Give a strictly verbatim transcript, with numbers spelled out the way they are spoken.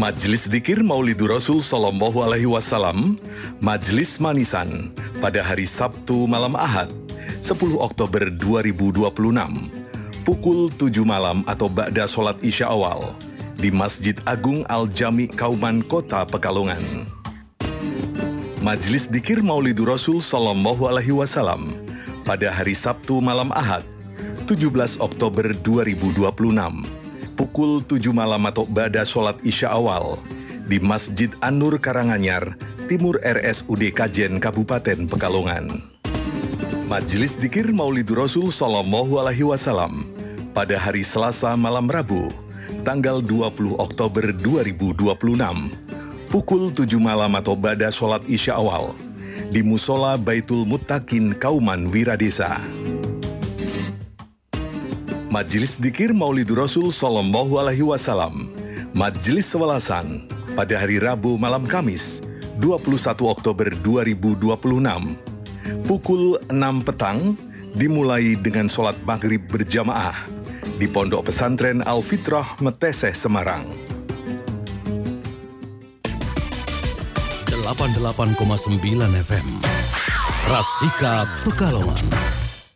Majelis Dzikir Maulidur Rasul Sallallahu Alaihi Wasallam, Majelis Manisan, pada hari Sabtu malam Ahad, sepuluh Oktober dua ribu dua puluh enam, pukul tujuh malam atau ba'da sholat Isya awal, di Masjid Agung Al-Jami Kauman Kota Pekalongan. Majelis Dzikir Maulidur Rasul Sallallahu Alaihi Wasallam, pada hari Sabtu malam Ahad, tujuh belas Oktober dua ribu dua puluh enam, pukul tujuh malam atau ba'da sholat Isya awal, di Masjid An-Nur Karanganyar, Timur R S U D Kajen Kabupaten Pekalongan. Majelis Dzikir Maulidur Rasul Sallallahu Alaihi Wasallam, pada hari Selasa malam Rabu, tanggal dua puluh Oktober dua ribu dua puluh enam, pukul tujuh malam atau ba'da sholat Isya awal, di Musola Baitul Muttaqin Kauman Wiradesa. Majelis Dzikir Maulidur Rasul Sallallahu Alaihi Wasallam, Majelis Sewelasan, pada hari Rabu malam Kamis, dua puluh satu Oktober dua ribu dua puluh enam, pukul enam petang, dimulai dengan sholat maghrib berjamaah di Pondok Pesantren Al-Fitrah Meteseh, Semarang. delapan puluh delapan koma sembilan F M Rasika Pekalongan.